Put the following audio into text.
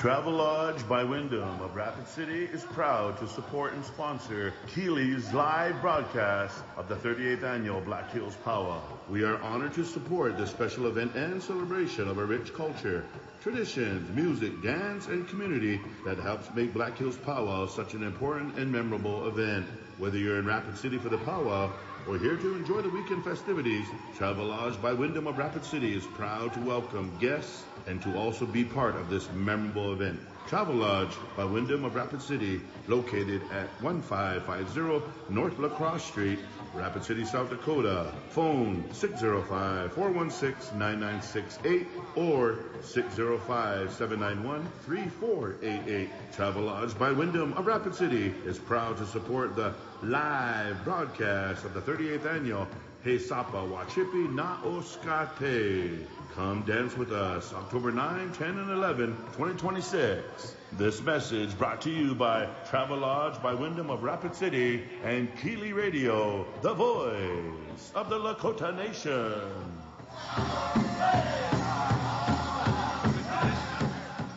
Travelodge by Wyndham of Rapid City is proud to support and sponsor Keely's live broadcast of the 38th Annual Black Hills Powwow. We are honored to support this special event and celebration of a rich culture, traditions, music, dance, and community that helps make Black Hills Powwow such an important and memorable event. Whether you're in Rapid City for the powwow or here to enjoy the weekend festivities, Travelodge by Wyndham of Rapid City is proud to welcome guests and to also be part of this memorable event. Travelodge by Wyndham of Rapid City, located at 1550 North La Crosse Street, Rapid City, South Dakota. Phone 605-416-9968 or 605-791-3488. Travelodge by Wyndham of Rapid City is proud to support the live broadcast of the 38th Annual He Sapa Wachipi Na Oskate. Come dance with us October 9, 10, and 11, 2026. This message brought to you by Travelodge by Wyndham of Rapid City and Keely Radio, the voice of the Lakota Nation.